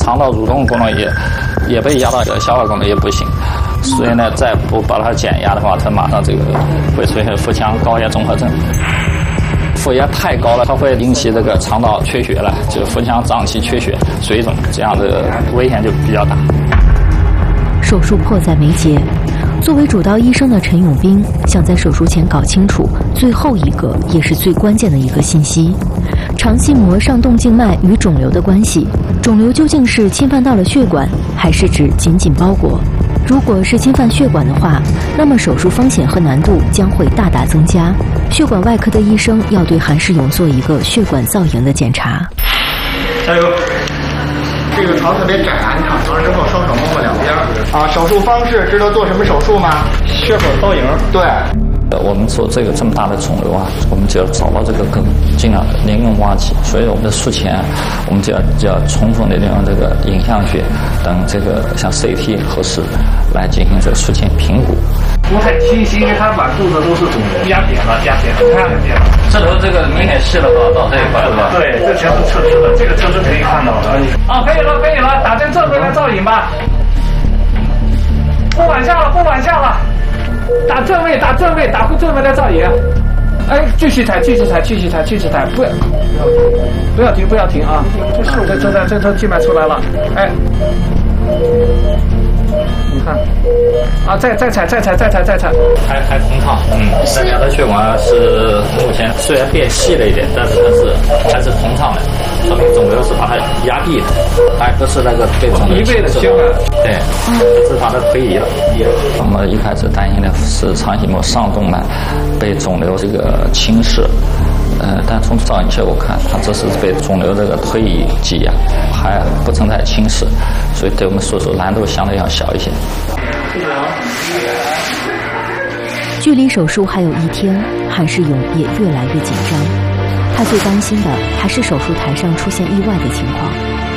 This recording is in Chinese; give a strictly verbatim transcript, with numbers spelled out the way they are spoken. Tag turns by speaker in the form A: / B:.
A: 肠道蠕动功能也也被压到，消化功能也不行。所以呢，再不把它减压的话，它马上这个会出现腹腔高压综合症。腹压太高了，它会引起这个肠道缺血了，就腹腔脏器缺血、水肿，这样的危险就比较大。
B: 手术迫在眉睫，作为主刀医生的陈永斌想在手术前搞清楚最后一个也是最关键的一个信息：肠系膜上动静脉与肿瘤的关系。肿瘤究竟是侵犯到了血管，还是指紧紧包裹？如果是侵犯血管的话，那么手术风险和难度将会大大增加。血管外科的医生要对韩世勇做一个血管造影的检查。
C: 加油！这个床特别窄，你躺床上之后双手摸摸两边。啊，手术方式知道做什么手术吗？血管造影。对。
A: 我们做这个这么大的肿瘤啊，我们就要找到这个根，尽量连根挖起。所以我们的术前，我们就要就要充分的利用这个影像学等这个像 C T 合适来进行这个术前评估。
C: 不太清晰，因为它满肚子都是肿瘤，压扁了，压扁了，看得见了。
A: 这头这个明显细了吧，到这一块是吧？
C: 对，这全是侧支的，这个侧支可以看到的。啊，可以了，可以了，打针正规来造影吧。不往下了，不往下了。打正位，打正位，打回正位来造影。哎，继续抬，继续抬，继续抬，继续抬，不要，不要停，不要停啊！这是这这这这静脉出来了，哎，你看，啊，再再踩，再踩，再踩，再踩，
A: 还还通畅，嗯，大家的血管是目前虽然变细了一点，但是它是还是通畅的，说明肿瘤是把它压闭的，还不是那个被肿瘤
C: 移位的血管，
A: 对，是把它推移了。我们一开始担心的是肠系膜上动脉被肿瘤这个侵蚀，呃，但从造影效果看，它这是被肿瘤这个推移挤压，还不存在侵蚀，所以对我们手术难度相对要小一些。
B: 距离手术还有一天，韩世勇也越来越紧张。他最担心的还是手术台上出现意外的情况。